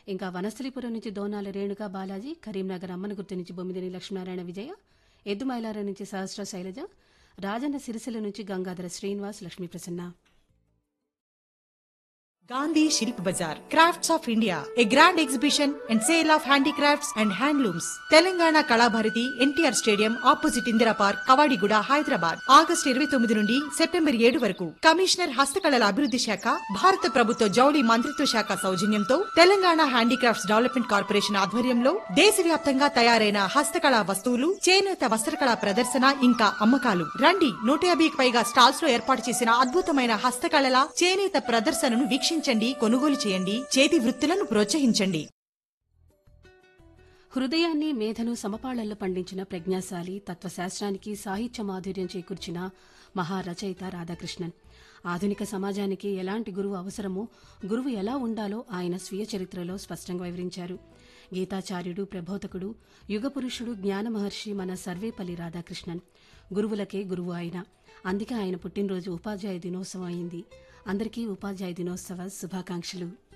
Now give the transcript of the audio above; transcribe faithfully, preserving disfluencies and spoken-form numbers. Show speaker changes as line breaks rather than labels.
ఇంకా వనస్థలిపురం నుంచి దోనాల రేణుక బాలాజీ, కరీంనగర్ అమ్మనగుర్తు నుంచి బొమ్మిదిని లక్ష్మీనారాయణ విజయ, ఎద్దుమైలారం నుంచి సహస్ర శైలజ, రాజన్న సిరిసిల్ల నుంచి Gangadhara Srinivas, Lakshmi Prasanna.
Gandhi Shilp Bazaar, Crafts of India, a grand exhibition and sale of handicrafts and handlooms. Telangana Kalabharati N T R Stadium opposite Indira Park, Kavadiguda, Hyderabad. August ఇరవై తొమ్మిది నుండి September ఏడు వరకు. కమిషనర్ హస్తకళల అభివృద్ధి శాఖ, భారత ప్రభుత్వ జౌళి మంత్రిత్వ శాఖ సౌజన్యంతో తెలంగాణ హ్యాండీక్రాఫ్ట్స్ డెవలప్మెంట్ కార్పొరేషన్ ఆధ్వర్యంలో దేశవ్యాప్తంగా తయారైన హస్తకళా వస్తువులు, చేనేత వస్త్రకళా ప్రదర్శన ఇంకా అమ్మకాలు. రండి, నూట యాభైకి పైగా స్టాల్స్ లో ఏర్పాటు చేసిన అద్భుతమైన హస్తకళల, చేనేత ప్రదర్శనను వీక్షించండి, కొనుగోలు చేయండి, చేతి వృత్తులను ప్రోత్సహించండి.
హృదయాన్ని, మేధను సమపాళ్లలో పండించిన ప్రజ్ఞాశాలి, తత్వశాస్త్రానికి సాహిత్య మాధుర్యం చేకూర్చిన మహారచయిత రాధాకృష్ణన్. ఆధునిక సమాజానికి ఎలాంటి గురువు అవసరమో, గురువు ఎలా ఉండాలో ఆయన స్వీయ చరిత్రలో స్పష్టంగా వివరించారు. గీతాచార్యుడు, ప్రబోధకుడు, యుగపురుషుడు, జ్ఞానమహర్షి మన సర్వేపల్లి రాధాకృష్ణన్. గురువులకే గురువు ఆయన. అందుకే ఆయన పుట్టినరోజు ఉపాధ్యాయ దినోత్సవం అయింది. అందరికీ ఉపాధ్యాయ దినోత్సవ శుభాకాంక్షలు.